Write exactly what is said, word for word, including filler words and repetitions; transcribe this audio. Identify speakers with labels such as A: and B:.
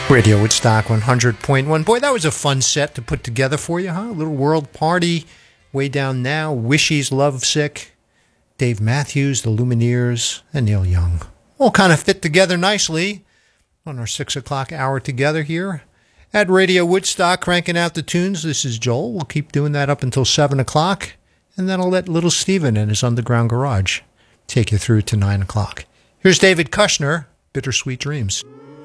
A: Radio Woodstock one hundred point one. Boy, that was a fun set to put together for you, huh? A little world party, Way Down Now, Wishy's Lovesick, Dave Matthews, the Lumineers, and Neil Young. All kind of fit together nicely on our six o'clock hour together here at Radio Woodstock, cranking out the tunes. This is Joel. We'll keep doing that up until seven o'clock, and then I'll let Little Steven in his underground garage take you through to nine o'clock. Here's David Kushner, Bittersweet Dreams.